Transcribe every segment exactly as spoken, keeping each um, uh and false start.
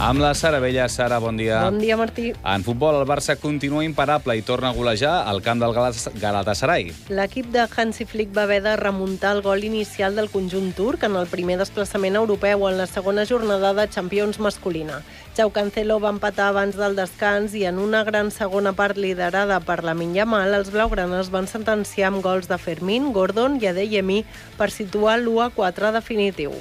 Amb la Sara Vella. Sara, bon dia. Bon dia, Martí. En futbol, el Barça continua imparable i torna a golejar al camp del Galatasaray. L'equip de Hansi Flick va haver de remuntar el gol inicial del conjunt turc en el primer desplaçament europeu en la segona jornada de Champions masculina. Joao Cancelo va empatar abans del descans i en una gran segona part liderada per Lamine Yamal, els blaugranes van sentenciar amb gols de Fermín, Gordon i Adeyemi per situar l'u a quatre definitiu.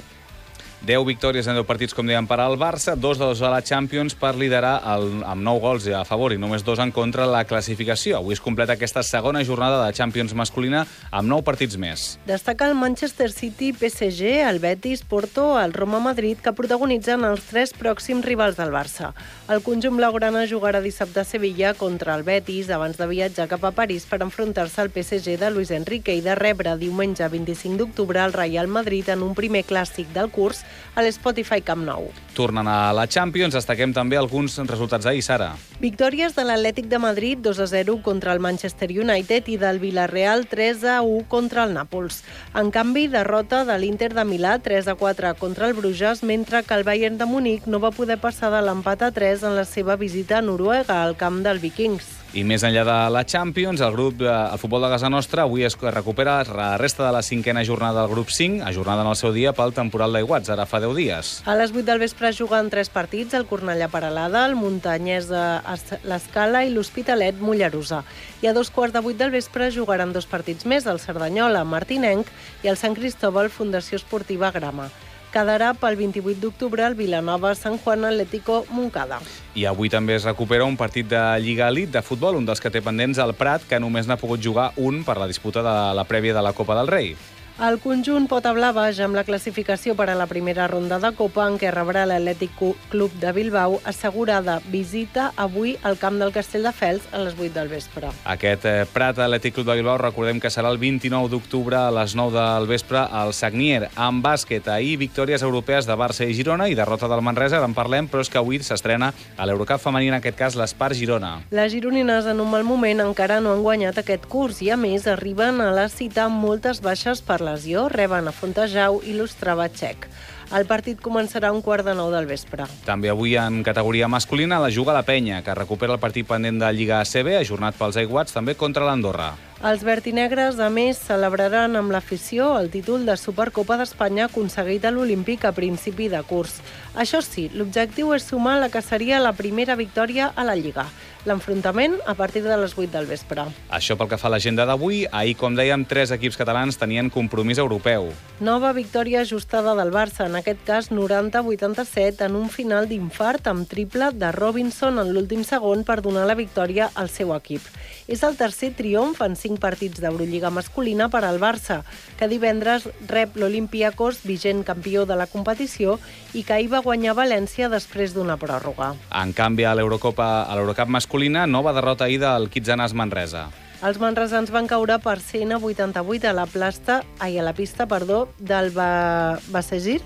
deu victòries en deu partits, com dèiem, per al Barça, dos de dos a la Champions per liderar el, amb nou gols a favor i només dos en contra la classificació. Avui es completa aquesta segona jornada de Champions masculina amb nou partits més. Destaca el Manchester City, P S G, el Betis, Porto, el Roma-Madrid, que protagonitzen els tres pròxims rivals del Barça. El conjunt blaugrana jugarà dissabte a Sevilla contra el Betis abans de viatjar cap a París per enfrontar-se al P S G de Luis Enrique i de rebre diumenge vint-i-cinc d'octubre al Real Madrid en un primer clàssic del curs a l'Spotify Camp Nou. Tornant a la Champions, destaquem també alguns resultats d'ahir, Sara. Victòries de l'Atlètic de Madrid dos a zero contra el Manchester United i del Villarreal tres a u contra el Nàpols. En canvi, derrota de l'Inter de Milà tres a quatre contra el Bruges, mentre que el Bayern de Munic no va poder passar de l'empat a tres en la seva visita a Noruega, al camp del Vikings. I més enllà de la Champions, el grup el futbol de casa nostra avui es recupera la resta de la cinquena jornada del grup cinc, ajornada en el seu dia pel temporal d'aiguats, ara fa deu dies. A les vuit del vespre juguen tres partits, el Cornellà Peralada, el Muntanyès l'Escala i l'Hospitalet Mollerussa. I a dos quarts de vuit del vespre jugaran dos partits més, el Cerdanyola Martinenc i el Sant Cristóbal Fundació Esportiva Grama. Quedarà pel vint-i-vuit d'octubre el Vilanova Sant Juan Atlético Montcada. I avui també es recupera un partit de Lliga Elite de futbol, un dels que té pendents el Prat, que només n'ha pogut jugar un per la disputa de la prèvia de la Copa del Rei. El conjunt Pota Blava ja amb la classificació per a la primera ronda de Copa, en què rebrà l'Atlètic Club de Bilbao, assegurada visita avui al camp del Castelldefels a les vuit del vespre. Aquest eh, Prat Atlètic Club de Bilbao, recordem que serà el vint-i-nou d'octubre a les nou del vespre al Sagnier. En bàsquet, ahir victòries europees de Barça i Girona i derrota del Manresa, ara en parlem, però és que avui s'estrena a l'Eurocup femení, en aquest cas l'Espar Girona. Les gironines en un mal moment encara no han guanyat aquest curs i a més arriben a la cita amb moltes baixes per lesió, reben a Fontejau i l'Ostrava txec. El partit començarà a un quart de nou del vespre. També avui en categoria masculina la juga la Penya, que recupera el partit pendent de Lliga A C B, ajornat pels aiguats, també contra l'Andorra. Els vertinegres, a més, celebraran amb l'afició el títol de Supercopa d'Espanya aconseguit a l'Olímpic a principi de curs. Això sí, l'objectiu és sumar la que seria la primera victòria a la Lliga. L'enfrontament a partir de les vuit del vespre. Això pel que fa a l'agenda d'avui. Ahir, com dèiem, tres equips catalans tenien compromís europeu. Nova victòria ajustada del Barça, en aquest cas noranta a vuitanta-set, en un final d'infart amb triple de Robinson en l'últim segon per donar la victòria al seu equip. És el tercer triomf en cinc partits d'Eurolliga masculina per al Barça, que divendres rep l'Olympiacos, vigent campió de la competició, i que ahir va guanyar València després d'una pròrroga. En canvi, a l'Eurocopa, a l'Eurocup masculina, nova derrota ahir del Kitzanas Manresa. Els manresans van caure per cent a vuitanta-vuit a la, plasta, ai, a la pista perdó, del ba... Basegir,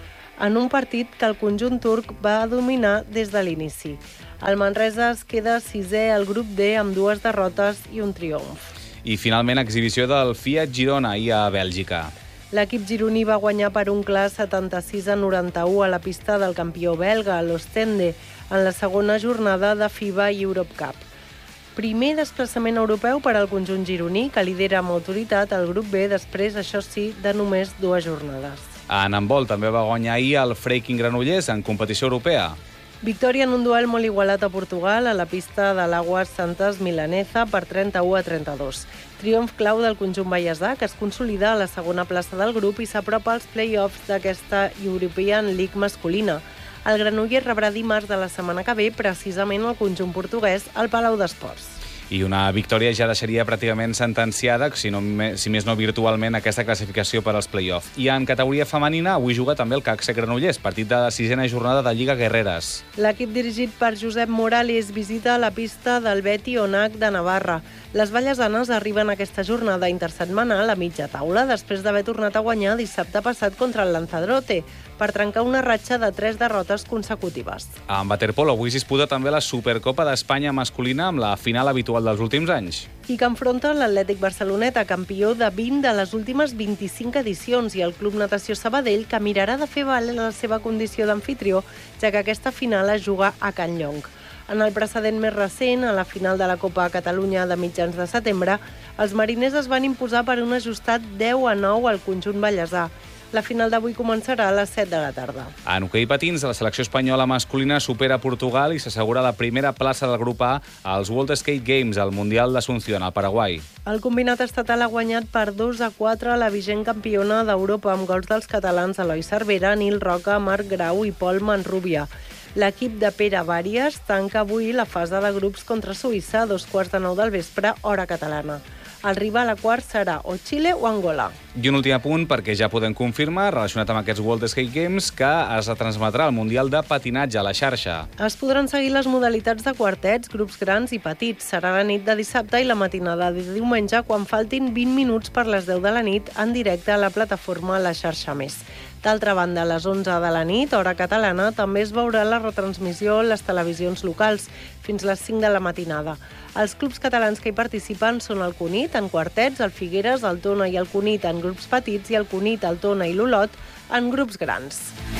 en un partit que el conjunt turc va dominar des de l'inici. El Manresa es queda sisè al grup D amb dues derrotes i un triomf. I finalment, exhibició del Fiat Girona ahir a Bèlgica. L'equip gironí va guanyar per un clar setanta-sis a noranta-u a la pista del campió belga, l'Ostende, en la segona jornada de FIBA Europe Cup. Primer desplaçament europeu per al conjunt gironí, que lidera amb autoritat el grup B, després, això sí, de només dues jornades. En handbol també va guanyar ahir el Freiking Granollers en competició europea. Victòria en un duel molt igualat a Portugal a la pista de l'Aguas Santas Milanesa per trenta-u a trenta-dos. Triomf clau del conjunt vallesà, que es consolida a la segona plaça del grup i s'apropa als play-offs d'aquesta European League masculina. El Granollers rebrà dimarts de la setmana que ve precisament el conjunt portuguès al Palau d'Esports. I una victòria ja deixaria pràcticament sentenciada, si, no, si més no virtualment, aquesta classificació per als play-off. I en categoria femenina, avui juga també el C A C Granollers, partit de la sisena jornada de Lliga Guerreres. L'equip dirigit per Josep Morales visita la pista del Beti Onac de Navarra. Les vallesanes arriben a aquesta jornada intersetmanal a mitja taula després d'haver tornat a guanyar dissabte passat contra el Lanzarote. per trencar una ratxa de tres derrotes consecutives. En waterpolo avui es disputa també la Supercopa d'Espanya masculina amb la final habitual dels últims anys. I que enfronta l'Atlètic Barceloneta, campió de vint de les últimes vint-i-cinc edicions, i el Club Natació Sabadell, que mirarà de fer valer la seva condició d'amfitrió, ja que aquesta final es juga a Can Llong. En el precedent més recent, a la final de la Copa Catalunya de mitjans de setembre, els mariners es van imposar per un ajustat deu a nou al conjunt ballesà. La final d'avui començarà a les set de la tarda. En hoquei patins, la selecció espanyola masculina supera Portugal i s'assegura la primera plaça del grup A als World Skate Games, al Mundial d'Asunción, al Paraguai. El combinat estatal ha guanyat per dos a quatre la vigent campiona d'Europa amb gols dels catalans Eloi Cervera, Nil Roca, Marc Grau i Pol Manrubia. L'equip de Pere Vàries tanca avui la fase de grups contra Suïssa a dos quarts de nou del vespre, hora catalana. El rival a quart serà o Xile o Angola. I un últim apunt, perquè ja podem confirmar, relacionat amb aquests World Skate Games, que es retransmetrà el Mundial de Patinatge a la xarxa. Es podran seguir les modalitats de quartets, grups grans i petits. Serà la nit de dissabte i la matinada de diumenge, quan faltin vint minuts per les deu de la nit, en directe a la plataforma La Xarxa Més. D'altra banda, a les onze de la nit, hora catalana, també es veurà la retransmissió en les televisions locals, fins les cinc de la matinada. Els clubs catalans que hi participen són el Cunit, en quartets, el Figueres, el Tona i el Cunit en grups petits, i el Cunit, el Tona i l'Olot en grups grans.